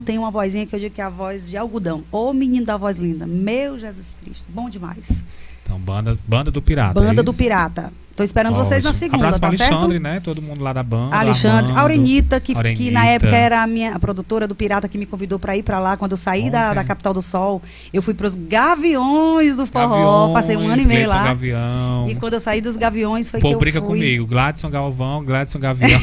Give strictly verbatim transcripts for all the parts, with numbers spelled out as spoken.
tem uma vozinha que eu digo que é a voz de algodão. Ô menino da voz linda, meu Jesus Cristo, bom demais. Então, Banda, banda do Pirata. Banda é do Pirata. Tô esperando Ótimo. vocês na segunda, Abraço tá pra certo? Alexandre, né? Todo mundo lá da banda. Alexandre, Armando, Aurenita, que, Aurenita. que na época era a minha a produtora do Pirata, que me convidou para ir para lá. Quando eu saí da, Ontem. da Capital do Sol, eu fui para os Gaviões do Forró, Gaviões, passei um ano e meio Gleidson lá. Gavião. E quando eu saí dos Gaviões foi Pô, que eu briga fui... comigo, Gladson Galvão, Gladson Gavião.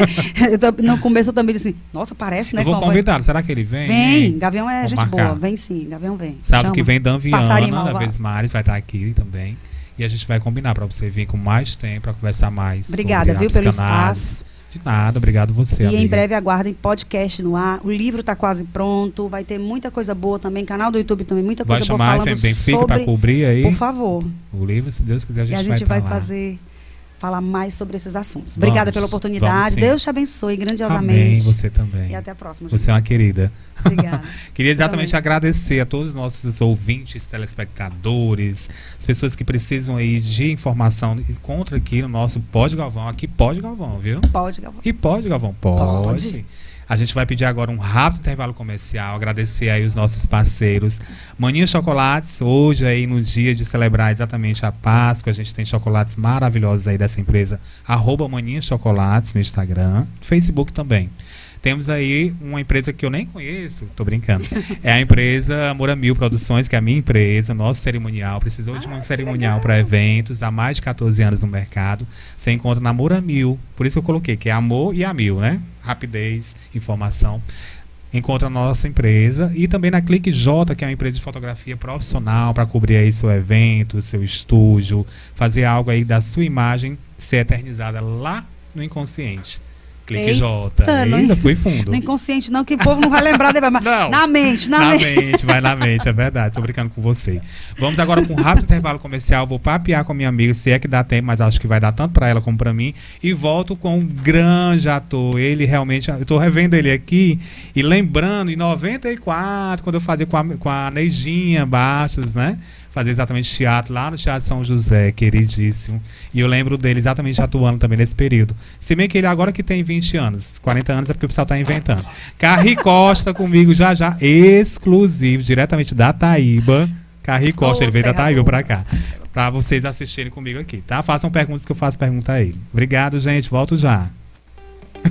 eu tô, no começo eu também disse assim, nossa, parece, né? Eu vou como- convidar, será que ele vem? Vem, Gavião é Vamos gente marcar. boa, vem sim, Gavião vem. Sábado Chama. que vem, Dan Passarinho Viana, da malvado. Vesmares, vai estar aqui também. E a gente vai combinar para você vir com mais tempo, para conversar mais. Obrigada, sobre viu, pelo psicanálise. espaço. De nada, obrigado você, E amiga. em breve aguardem podcast no ar. O livro está quase pronto. Vai ter muita coisa boa também. Canal do YouTube também, muita Vai coisa boa chamar falando bem feito para sobre... cobrir aí Por favor. o livro, se Deus quiser, a gente, E a gente vai, vai, tá lá. fazer... falar mais sobre esses assuntos. Obrigada Vamos, pela vamos oportunidade. sim. Deus te abençoe Amém, grandiosamente. você também. E até a próxima, Você gente. é uma querida. Obrigada. Queria Você exatamente também. agradecer a todos os nossos ouvintes, telespectadores, as pessoas que precisam aí de informação. Encontra aqui no nosso Pode Galvão. Aqui pode Galvão, viu? Pode, Galvão. E pode, Galvão? Pode. Pode. A gente vai pedir agora um rápido intervalo comercial, agradecer aí os nossos parceiros. Maninha Chocolates, hoje aí no dia de celebrar exatamente a Páscoa, a gente tem chocolates maravilhosos aí dessa empresa, arroba Maninha Chocolates no Instagram, Facebook também. Temos aí uma empresa que eu nem conheço, tô brincando, é a empresa Moramil Produções, que é a minha empresa, nosso cerimonial, precisou de um cerimonial para eventos, há mais de quatorze anos no mercado, você encontra na Moramil, por isso que eu coloquei, que é amor e a mil, né? Rapidez, informação. Encontra a nossa empresa e também na Clique J, que é uma empresa de fotografia profissional para cobrir aí seu evento, seu estúdio, fazer algo aí da sua imagem ser eternizada lá no inconsciente. Clique Eita, J. no Eita, in- fui fundo. No inconsciente não, que o povo não vai lembrar depois. Mas Não. na mente, na, Na mente. mente, vai na mente, é verdade. Tô brincando com você. Vamos agora com um rápido intervalo comercial. Vou papear com a minha amiga, se é que dá tempo, mas acho que vai dar tanto pra ela como pra mim. E volto com um grande ator. Ele realmente, eu tô revendo ele aqui e lembrando, em noventa e quatro, quando eu fazia com a, com a Neidinha Bastos, né? Fazer exatamente teatro lá no Teatro São José, queridíssimo. E eu lembro dele exatamente atuando também nesse período. Se bem que ele agora que tem vinte anos, quarenta anos é porque o pessoal tá inventando. Carri Costa comigo já já, exclusivo, diretamente da Taíba. Carri Costa, Ô, ele veio da terra Taíba boa. pra cá. Pra vocês assistirem comigo aqui, tá? Façam perguntas que eu faço pergunta a ele. Obrigado, gente. Volto já.